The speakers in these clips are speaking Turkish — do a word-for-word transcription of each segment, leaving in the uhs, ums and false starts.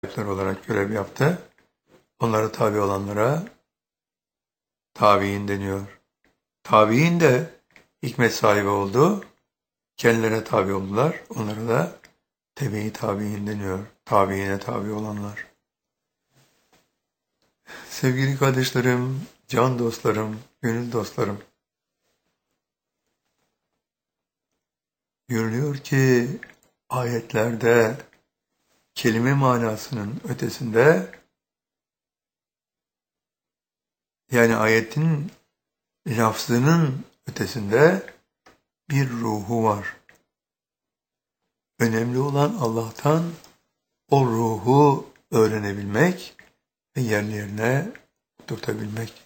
olarak görev yaptı. Onlara tabi olanlara tabi'in deniyor. Tabi'in de hikmet sahibi oldu. Kendilerine tabi oldular. Onlara da tebe-i tabi'in deniyor. Tabi'ine tabi olanlar. Sevgili kardeşlerim, can dostlarım, gönül dostlarım. Görülüyor ki ayetlerde kelime manasının ötesinde, yani ayetin lafzının ötesinde bir ruhu var. Önemli olan Allah'tan o ruhu öğrenebilmek ve yerlerine oturtabilmek.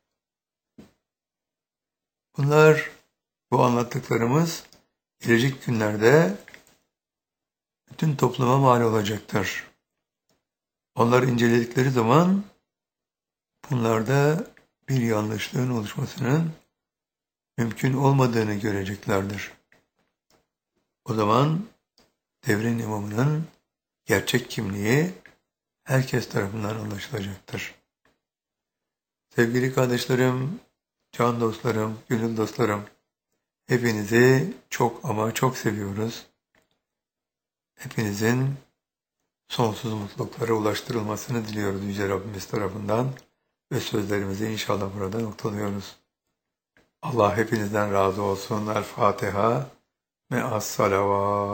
Bunlar, bu anlattıklarımız gelecek günlerde bütün topluma mal olacaktır. Onları inceledikleri zaman bunlarda bir yanlışlığın oluşmasının mümkün olmadığını göreceklerdir. O zaman devrin imamının gerçek kimliği herkes tarafından anlaşılacaktır. Sevgili kardeşlerim, can dostlarım, gönül dostlarım, hepinizi çok ama çok seviyoruz. Hepinizin sonsuz mutluluklara ulaştırılmasını diliyoruz Yüce Rabbimiz tarafından ve sözlerimizi inşallah burada noktalıyoruz. Allah hepinizden razı olsun. El Fatiha ve as-salavat.